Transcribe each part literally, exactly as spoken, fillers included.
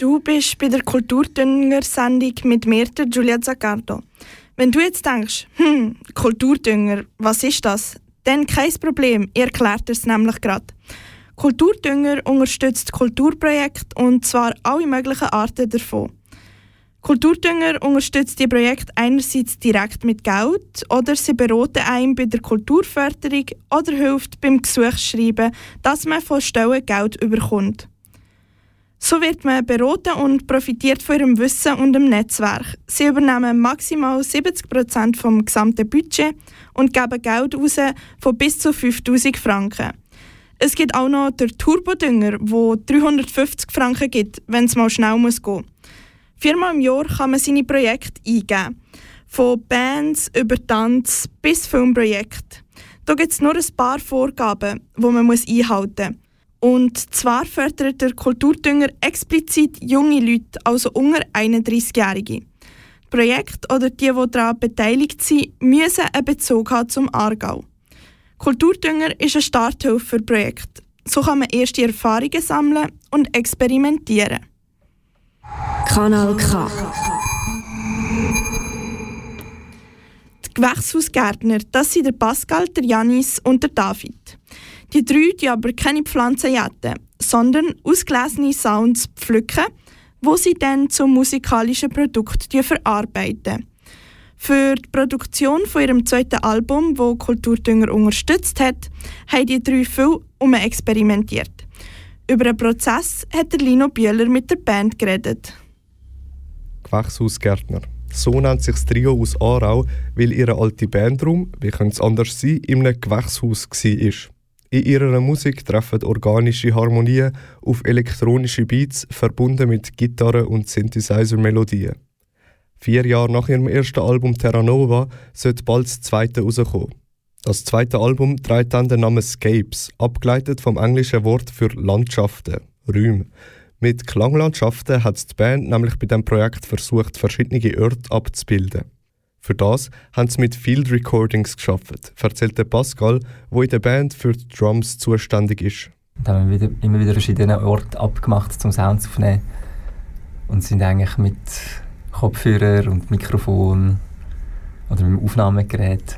Du bist bei der Kulturdünger-Sendung mit mir, der Giulia Zaccardo. Wenn du jetzt denkst, hm, Kulturdünger, was ist das? Dann kein Problem, ich erkläre es nämlich gerade. Kulturdünger unterstützt Kulturprojekte und zwar alle möglichen Arten davon. Kulturdünger unterstützt die Projekte einerseits direkt mit Geld oder sie beraten einem bei der Kulturförderung oder hilft beim Gesuchsschreiben, dass man von Stellen Geld bekommt. So wird man beraten und profitiert von ihrem Wissen und dem Netzwerk. Sie übernehmen maximal siebzig Prozent vom gesamten Budget und geben Geld raus von bis zu fünftausend Franken. Es gibt auch noch den Turbodünger, der dreihundertfünfzig Franken gibt, wenn es mal schnell muss gehen. Viermal im Jahr kann man seine Projekte eingeben. Von Bands über Tanz bis Filmprojekte. Da gibt es nur ein paar Vorgaben, die man einhalten muss. Und zwar fördert der Kulturdünger explizit junge Leute, also unter einunddreißigjährige. Die Projekte oder die, die daran beteiligt sind, müssen einen Bezug haben zum Aargau. Kulturdünger ist eine Starthilfe für Projekte. So kann man erste Erfahrungen sammeln und experimentieren. Kanal K. Die Gewächshausgärtner, das sind der Pascal, der Janis und der David. Die drei die aber keine Pflanzen jäten, sondern ausgelesene Sounds pflücken, wo sie dann zum musikalischen Produkt verarbeiten. Für die Produktion von ihrem zweiten Album, das Kulturdünger unterstützt hat, haben die drei viel experimentiert. Über den Prozess hat der Lino Bühler mit der Band geredet. Gewächshausgärtner. So nennt sich das Trio aus Aarau, weil ihre alte Bandraum, wie könnte es anders sein, in einem Gewächshaus war. In ihrer Musik treffen organische Harmonien auf elektronische Beats, verbunden mit Gitarre- und Synthesizer-Melodien. Vier Jahre nach ihrem ersten Album Terra Nova sollte bald das zweite rauskommen. Das zweite Album trägt dann den Namen Scapes, abgeleitet vom englischen Wort für Landschaften, Räume. Mit Klanglandschaften hat die Band nämlich bei diesem Projekt versucht, verschiedene Orte abzubilden. Für das haben sie mit Field Recordings gearbeitet, erzählt der Pascal, der in der Band für die Drums zuständig ist. Da haben wir wieder, immer wieder verschiedene Orte abgemacht, um Sounds aufzunehmen. Und sind eigentlich mit Kopfhörer und Mikrofon oder mit dem Aufnahmegerät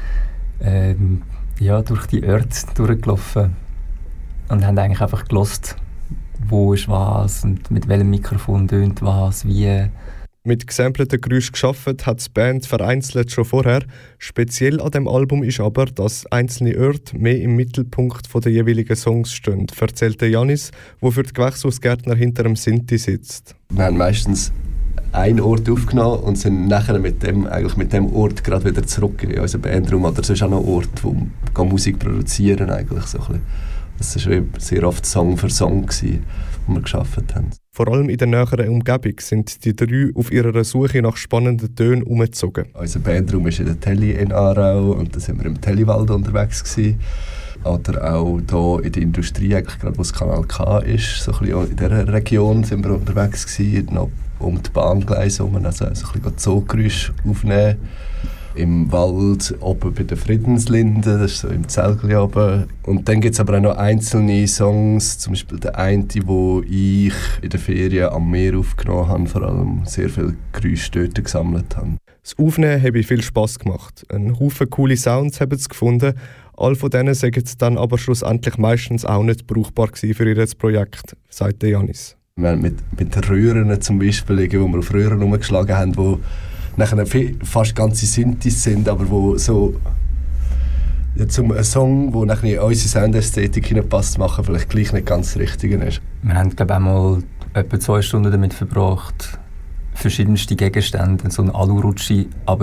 ähm, ja, durch die Orte durchgelaufen und haben eigentlich einfach gehört, wo ist was und mit welchem Mikrofon tönt was, wie. Mit gesampleten Geräuschen gearbeitet hat die Band vereinzelt schon vorher. Speziell an dem Album ist aber, dass einzelne Orte mehr im Mittelpunkt der jeweiligen Songs stehen, erzählte Janis, der für die Gewächshausgärtner hinter dem Sinti sitzt. Wir haben meistens einen Ort aufgenommen und sind nachher mit dem, eigentlich mit dem Ort gerade wieder zurück in unseren Bandraum oder sonst auch noch Ort, wo wir Musik produzieren eigentlich so ein bisschen. Das war sehr oft Song für Song, gewesen, wo wir gearbeitet haben. Vor allem in der näheren Umgebung sind die drei auf ihrer Suche nach spannenden Tönen umgezogen. Unser Bandraum ist in der Telly in Aarau und da sind wir im Telliwald unterwegs gewesen. Oder auch hier in der Industrie, eigentlich gerade wo das Kanal K ist, so ein bisschen in dieser Region sind wir unterwegs gewesen, noch um die Bahngleise herum, also so ein bisschen Zoogeräusche aufnehmen. Im Wald, oben bei der Friedenslinde, das ist so im Zelgli oben. Und dann gibt es aber auch noch einzelne Songs, zum Beispiel der eine, den ich in der Ferien am Meer aufgenommen habe, vor allem sehr viele Geräusche dort gesammelt habe. Das Aufnehmen habe viel Spass gemacht. Ein Haufen coole Sounds haben sie gefunden. All von denen sagen sie dann aber schlussendlich meistens auch nicht brauchbar für ihr Projekt, sagt Janis. Wir haben mit, mit Röhren zum Beispiel, wo wir auf Röhren rumgeschlagen haben, wo nachher fast ganze Synthes sind, aber wo so ja, zum einen Song, der nachher in unsere Soundästhetik hineinpasst, machen vielleicht gleich nicht ganz das Richtige ist. Wir haben glaube ich einmal etwa zwei Stunden damit verbracht, verschiedenste Gegenstände, so eine Alurutsche